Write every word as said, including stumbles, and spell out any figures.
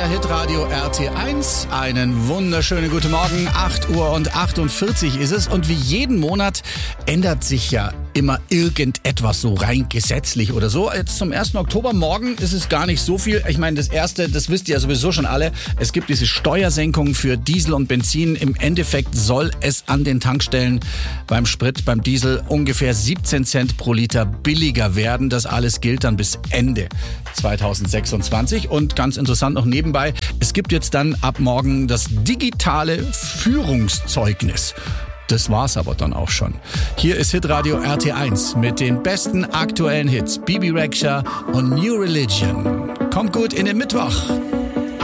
Hitradio R T eins. Einen wunderschönen guten Morgen. acht Uhr und achtundvierzig ist es. Und wie jeden Monat ändert sich ja immer irgendetwas so rein gesetzlich oder so. Jetzt zum ersten Oktober morgen ist es gar nicht so viel. Ich meine, das erste, das wisst ihr ja sowieso schon alle. Es gibt diese Steuersenkung für Diesel und Benzin. Im Endeffekt soll es an den Tankstellen beim Sprit, beim Diesel ungefähr siebzehn Cent pro Liter billiger werden. Das alles gilt dann bis Ende zweitausendsechsundzwanzig. Und ganz interessant noch nebenbei, es gibt jetzt dann ab morgen das digitale Führungszeugnis. Das war's aber dann auch schon. Hier ist Hitradio R T eins mit den besten aktuellen Hits. Bibi Rexha und New Religion. Kommt gut in den Mittwoch.